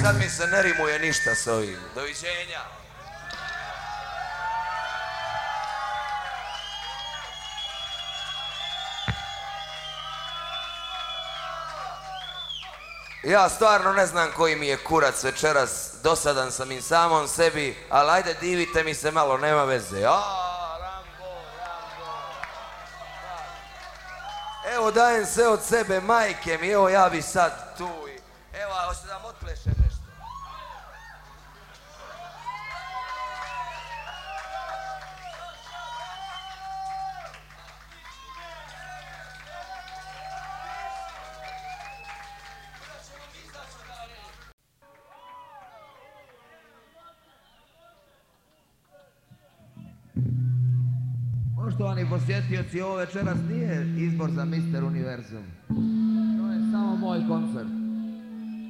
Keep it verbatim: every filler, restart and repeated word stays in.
sad mi se ne rimuje ništa s ovim. Doviđenja. Ja stvarno ne znam koji mi je kurac večeras, dosadan sam im samom sebi, ali ajde divite mi se malo, nema veze. Aaaa, Rambo, Rambo. Evo dajem sve od sebe, majke mi, evo ja bi sad tu i... Evo, hoćete da vam otplešem nešto? Poštovani posjetioci, ovo večeras nije izbor za mister Univerzum. To je samo moj koncert.